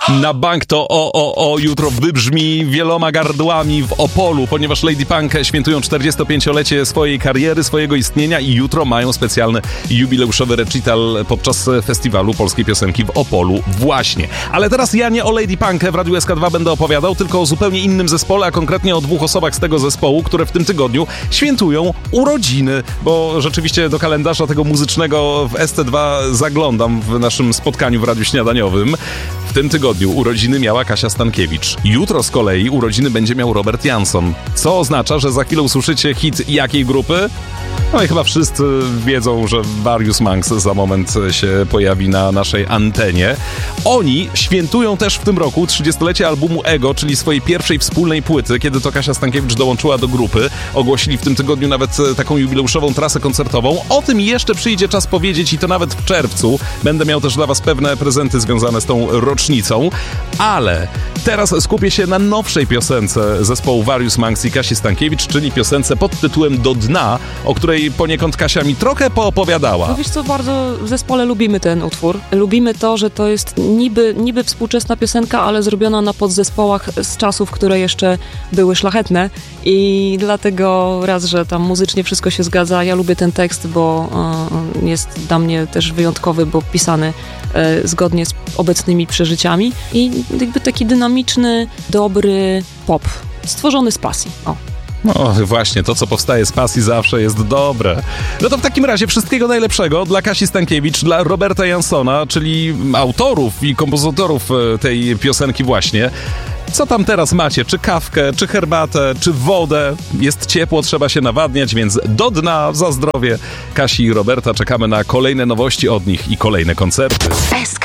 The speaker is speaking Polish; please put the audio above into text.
Na bank to jutro wybrzmi wieloma gardłami w Opolu, ponieważ Lady Punk świętują 45-lecie swojej kariery, swojego istnienia i jutro mają specjalny jubileuszowy recital podczas festiwalu polskiej piosenki w Opolu właśnie. Ale teraz ja nie o Lady Punk w Radiu SK2 będę opowiadał, tylko o zupełnie innym zespole, a konkretnie o 2 osobach z tego zespołu, które w tym tygodniu świętują urodziny, bo rzeczywiście do kalendarza tego muzycznego w SC2 zaglądam w naszym spotkaniu w Radiu Śniadaniowym. W tym tygodniu urodziny miała Kasia Stankiewicz. Jutro z kolei urodziny będzie miał Robert Jansson, co oznacza, że za chwilę usłyszycie hit jakiej grupy? No i chyba wszyscy wiedzą, że Various Monks za moment się pojawi na naszej antenie. Oni świętują też w tym roku 30-lecie albumu Ego, czyli swojej pierwszej wspólnej płyty, kiedy to Kasia Stankiewicz dołączyła do grupy. Ogłosili w tym tygodniu nawet taką jubileuszową trasę koncertową. O tym jeszcze przyjdzie czas powiedzieć i to nawet w czerwcu. Będę miał też dla was pewne prezenty związane z tą rocznicą. Ale teraz skupię się na nowszej piosence zespołu Various Monks i Kasi Stankiewicz, czyli piosence pod tytułem Do dna, o której poniekąd Kasia mi trochę poopowiadała. No wiesz co, bardzo w zespole lubimy ten utwór. Lubimy to, że to jest niby współczesna piosenka, ale zrobiona na podzespołach z czasów, które jeszcze były szlachetne i dlatego raz, że tam muzycznie wszystko się zgadza. Ja lubię ten tekst, bo jest dla mnie też wyjątkowy, bo pisany zgodnie z obecnymi przeżyciami i jakby taki dynamiczny, dobry pop, stworzony z pasji. O. No właśnie, to co powstaje z pasji zawsze jest dobre. No to w takim razie wszystkiego najlepszego dla Kasi Stankiewicz, dla Roberta Janssona, czyli autorów i kompozytorów tej piosenki właśnie. Co tam teraz macie? Czy kawkę, czy herbatę, czy wodę? Jest ciepło, trzeba się nawadniać, więc do dna za zdrowie Kasi i Roberta. Czekamy na kolejne nowości od nich i kolejne koncerty. SK